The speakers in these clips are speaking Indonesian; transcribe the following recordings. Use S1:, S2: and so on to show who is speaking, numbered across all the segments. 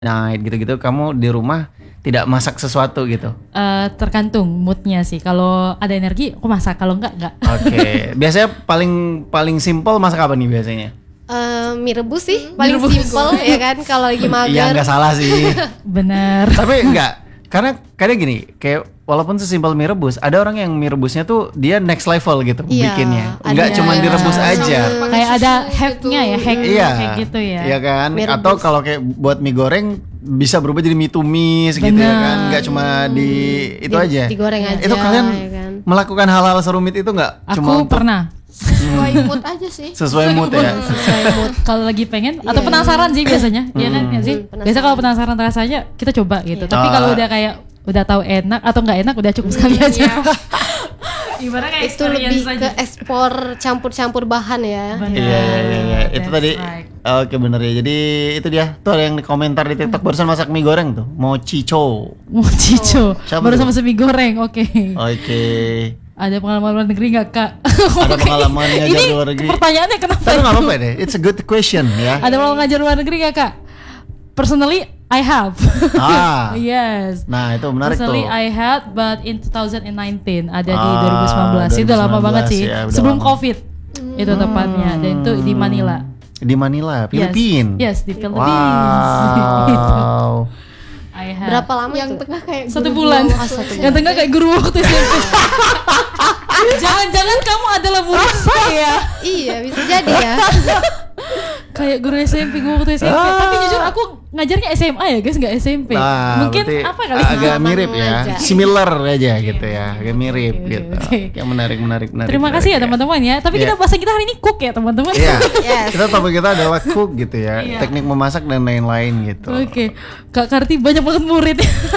S1: night gitu-gitu, kamu di rumah tidak masak sesuatu gitu?
S2: Tergantung moodnya sih. Kalau ada energi aku masak, kalau enggak.
S1: Oke. Biasanya paling simple masak apa nih biasanya?
S3: Mie rebus sih paling simple ya kan kalau lagi mager.
S1: Iya nggak salah sih.
S2: Bener.
S1: Tapi enggak, karena kadang gini, kayak walaupun sesimpel mie rebus, ada orang yang mie rebusnya tuh dia next level gitu bikinnya. Enggak cuma direbus aja.
S2: Kayak ada hacknya ya, hack gitu ya.
S1: Iya kan?
S3: Mie
S1: Atau
S3: rebus.
S1: kalau kayak buat mie goreng bisa berubah jadi mie tumis gitu ya kan? Enggak cuma itu aja.
S3: Digoreng aja.
S1: Itu kalian
S3: ya kan?
S1: melakukan hal-hal serumit itu enggak?
S2: Aku pernah.
S4: Sesuai mood aja sih.
S1: Sesuai mood ya.
S3: Sesuai mood.
S2: Kalau lagi pengen atau penasaran sih biasanya, ya kan? Ya sih.
S3: penasaran.
S2: Biasa kalau penasaran rasanya kita coba gitu. Tapi kalau udah kayak udah tahu enak atau nggak enak udah cukup sekali aja. Ibaratnya kayak
S3: Itu lebih
S2: experience
S3: ke
S2: aja.
S3: ekspor campur-campur bahan ya.
S2: Bener.
S1: Iya. Itu
S2: That's
S1: tadi.
S2: right.
S1: Oke bener ya. Jadi itu dia. Tuh ada yang di komentar di TikTok barusan masak mie goreng tuh. Mochicho.
S2: Mau cico,
S1: Siapa
S2: baru
S1: tuh?
S2: sama mie goreng, oke.
S1: Oke.
S2: Ada pengalaman luar negeri nggak kak?
S1: Ada pengalaman ngajar
S2: Ini
S1: luar negeri.
S2: pertanyaannya kenapa?
S1: Tapi nggak apa-apa deh. It's a good question ya.
S2: Ada pengalaman ngajar luar negeri nggak kak? Personally, I have.
S1: Ah.
S2: Yes.
S1: Nah itu menarik tuh.
S2: Personally I had, but in 2019 ada di
S1: Ah,
S2: 2019. Itu udah lama
S1: 2019
S2: banget sih.
S1: ya, udah
S2: Sebelum
S1: lama.
S2: COVID. Itu tepatnya. Dan itu di Manila.
S1: Di Manila, Filipina.
S2: Yes, di Philippines. Gitu.
S1: Wow.
S2: I had.
S3: Berapa lama
S4: Yang
S3: itu?
S4: tengah kayak
S2: 1
S4: guru
S2: bulan.
S3: Oh, 1 bulan.
S2: Yang tengah kayak guru waktu SMP. Jangan-jangan kamu adalah murid saya.
S3: Iya bisa jadi ya.
S2: Kayak guru SMP gue waktu SMP. Tapi jujur aku ngajarnya SMA ya guys, nggak SMP.
S1: Nah,
S2: Mungkin
S1: berarti
S2: apa kali?
S1: agak mirip ya,
S3: mengajar.
S1: similar aja gitu ya, agak mirip
S2: Oke,
S1: gitu.
S2: oke.
S1: Yang menarik.
S2: Terima kasih ya teman-teman ya. Tapi
S1: Iya.
S2: kita bahasa kita hari ini cook ya teman-teman.
S1: Iya,
S3: Yes.
S1: kita topik kita adalah cook gitu ya,
S2: Iya.
S1: teknik memasak dan lain-lain gitu.
S2: Oke, Kak Karti banyak banget murid.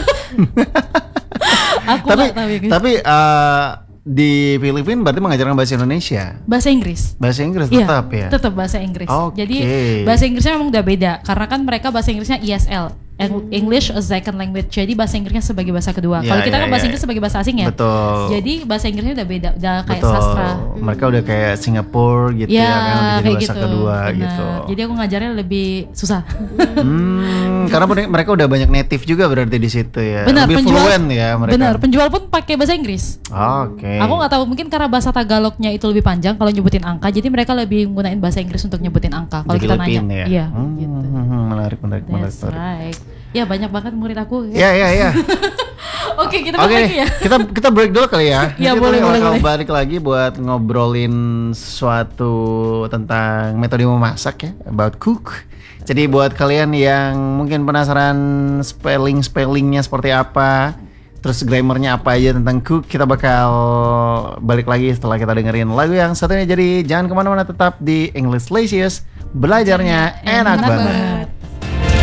S2: Aku
S1: Tapi
S2: nggak tahu ya guys.
S1: tapi di Filipina berarti mengajarkan bahasa Indonesia,
S2: Bahasa Inggris.
S1: bahasa Inggris
S2: Iya,
S1: tetap ya.
S2: tetap bahasa Inggris.
S1: Oke.
S2: Jadi bahasa Inggrisnya memang udah beda karena kan mereka bahasa Inggrisnya ESL, English as second language. Jadi bahasa Inggrisnya sebagai bahasa kedua.
S1: Iya,
S2: Kalau kita
S1: iya,
S2: kan bahasa
S1: iya.
S2: Inggris sebagai bahasa asing ya.
S1: Betul.
S2: Jadi bahasa Inggrisnya udah beda, udah kayak
S1: Betul.
S2: sastra.
S1: Mereka udah kayak Singapura gitu ya, kan udah jadi
S2: kayak
S1: bahasa kedua
S2: Benar.
S1: gitu.
S2: Jadi aku ngajarnya lebih susah.
S1: Karena mereka udah banyak native juga berarti di situ ya.
S2: Benar,
S1: Lebih
S2: penjual-
S1: fluent ya mereka.
S2: Benar, penjual pun pakai bahasa Inggris.
S1: Oke.
S2: Aku nggak tahu, mungkin karena bahasa Tagalognya itu lebih panjang kalau nyebutin angka, jadi mereka lebih menggunakan bahasa Inggris untuk nyebutin angka. Kalau
S1: Di
S2: kita nanya,
S1: Filipina ya.
S2: iya, gitu.
S1: Menarik.
S2: That's right. Ya banyak banget murid aku.
S1: Ya.
S2: Oke, kita
S1: Oke,
S2: balik lagi ya.
S1: kita break dulu kali ya.
S2: Ya,
S1: Nanti
S2: boleh,
S1: kita
S2: boleh,
S1: bakal
S2: boleh.
S1: balik lagi buat ngobrolin sesuatu tentang metode memasak ya, about cook. Jadi buat kalian yang mungkin penasaran spellingnya seperti apa, terus grammarnya apa aja tentang cook, kita bakal balik lagi setelah kita dengerin lagu yang satunya. Jadi jangan kemana-mana, tetap di English Licious, belajarnya enak banget.